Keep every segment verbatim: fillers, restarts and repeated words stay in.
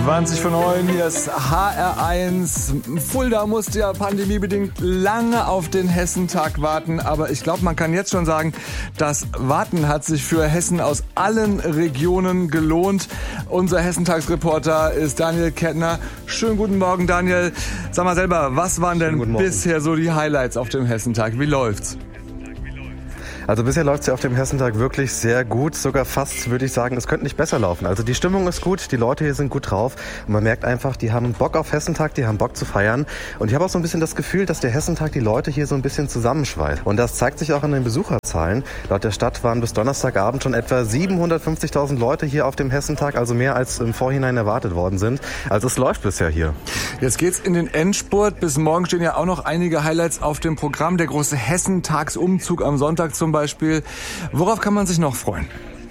zwanzig von neun, hier ist H R eins. Fulda musste ja pandemiebedingt lange auf den Hessentag warten, aber ich glaube, man kann jetzt schon sagen, das Warten hat sich für Hessen aus allen Regionen gelohnt. Unser Hessentagsreporter ist Daniel Kettner. Schönen guten Morgen, Daniel. Sag mal selber, was waren denn bisher so die Highlights auf dem Hessentag? Wie läuft's? Also bisher läuft es ja auf dem Hessentag wirklich sehr gut, sogar fast, würde ich sagen, es könnte nicht besser laufen. Also die Stimmung ist gut, die Leute hier sind gut drauf und man merkt einfach, die haben Bock auf Hessentag, die haben Bock zu feiern und ich habe auch so ein bisschen das Gefühl, dass der Hessentag die Leute hier so ein bisschen zusammenschweißt und das zeigt sich auch an den Besucherzahlen. Laut der Stadt waren bis Donnerstagabend schon etwa siebenhundertfünfzigtausend Leute hier auf dem Hessentag, also mehr als im Vorhinein erwartet worden sind. Also es läuft bisher hier. Jetzt geht's in den Endspurt. Bis morgen stehen ja auch noch einige Highlights auf dem Programm. Der große Hessentagsumzug am Sonntag zum Beispiel. Worauf kann man sich noch freuen?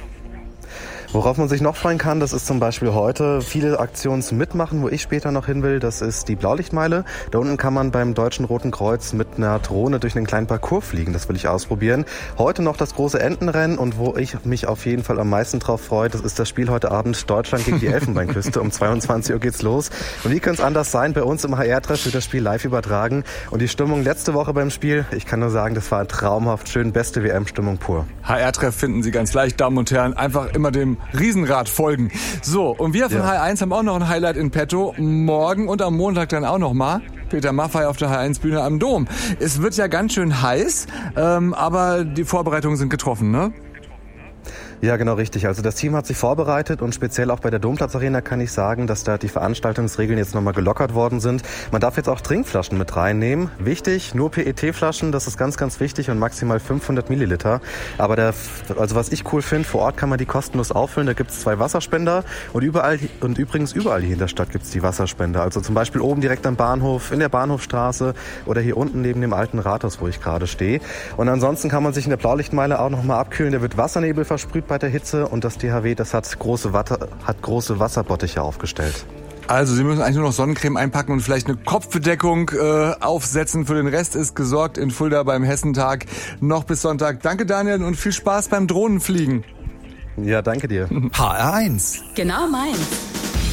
Worauf man sich noch freuen kann, das ist zum Beispiel heute viele Aktionen zum Mitmachen, wo ich später noch hin will. Das ist die Blaulichtmeile. Da unten kann man beim Deutschen Roten Kreuz mit einer Drohne durch einen kleinen Parcours fliegen. Das will ich ausprobieren. Heute noch das große Entenrennen und wo ich mich auf jeden Fall am meisten drauf freue, das ist das Spiel heute Abend Deutschland gegen die Elfenbeinküste. Um zweiundzwanzig Uhr geht's los. Und wie könnte es anders sein? Bei uns im H R-Treff wird das Spiel live übertragen. Und die Stimmung letzte Woche beim Spiel, ich kann nur sagen, das war traumhaft schön. Beste W M-Stimmung pur. H R-Treff finden Sie ganz leicht, Damen und Herren. Einfach immer dem Riesenrad folgen. So, und wir von ja. H R eins haben auch noch ein Highlight in petto. Morgen und am Montag dann auch noch mal. Peter Maffay auf der H R eins Bühne am Dom. Es wird ja ganz schön heiß, ähm, aber die Vorbereitungen sind getroffen, ne? Ja, genau richtig. Also das Team hat sich vorbereitet und speziell auch bei der Domplatz-Arena kann ich sagen, dass da die Veranstaltungsregeln jetzt nochmal gelockert worden sind. Man darf jetzt auch Trinkflaschen mit reinnehmen. Wichtig, nur P E T-Flaschen, das ist ganz, ganz wichtig und maximal fünfhundert Milliliter. Aber der, also was ich cool finde, vor Ort kann man die kostenlos auffüllen. Da gibt es zwei Wasserspender und überall und übrigens überall hier in der Stadt gibt es die Wasserspender. Also zum Beispiel oben direkt am Bahnhof, in der Bahnhofstraße oder hier unten neben dem alten Rathaus, wo ich gerade stehe. Und ansonsten kann man sich in der Blaulichtmeile auch nochmal abkühlen. Da wird Wassernebel versprüht bei der Hitze und das D H W, das hat große, Watte, hat große Wasserbottiche aufgestellt. Also Sie müssen eigentlich nur noch Sonnencreme einpacken und vielleicht eine Kopfbedeckung äh, aufsetzen. Für den Rest ist gesorgt in Fulda beim Hessentag noch bis Sonntag. Danke Daniel und viel Spaß beim Drohnenfliegen. Ja, danke dir. H R eins. Genau meins.